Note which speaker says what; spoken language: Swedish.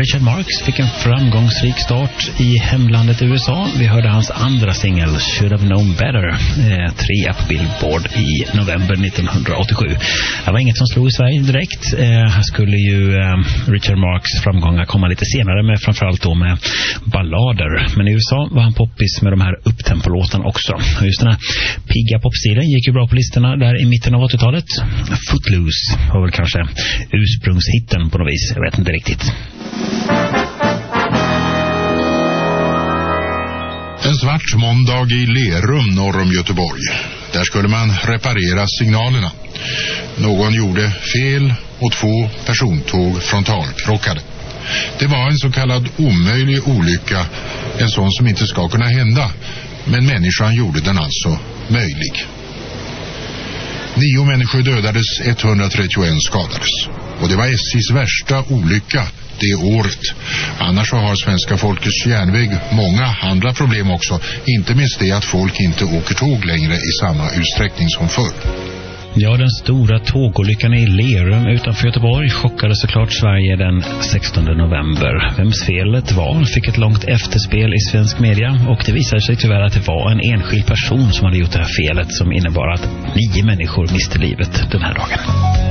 Speaker 1: Richard Marx fick en framgångsrik start i hemlandet USA. Vi hörde hans andra singel Should Have Known Better, 3 på Billboard i november 1987. Det var inget som slog i Sverige direkt. Här skulle ju Richard Marx framgångar komma lite senare, med framförallt då med ballader. Men i USA var han poppis med de här upptempolåtarna också. Och just den här pigga popstilen gick ju bra på listorna där i mitten av 80-talet. Footloose var väl kanske ursprungshitten på något vis. Jag vet inte riktigt.
Speaker 2: En svart måndag i Lerum norr om Göteborg. Där skulle man reparera signalerna. Någon gjorde fel och 2 persontåg frontalkrockade. Det var en så kallad omöjlig olycka, en sån som inte ska kunna hända. Men människan gjorde den alltså möjlig. 9 människor dödades, 131 skadades. Och det var SJs värsta olycka det året. Annars så har Svenska folkets järnväg många andra problem också. Inte minst det att folk inte åker tåg längre i samma utsträckning som förr.
Speaker 1: Ja, den stora tågolyckan i Lerum utanför Göteborg chockade såklart Sverige den 16 november. Vems felet var fick ett långt efterspel i svensk media, och det visade sig tyvärr att det var en enskild person som hade gjort det här felet, som innebar att 9 människor miste livet den här dagen.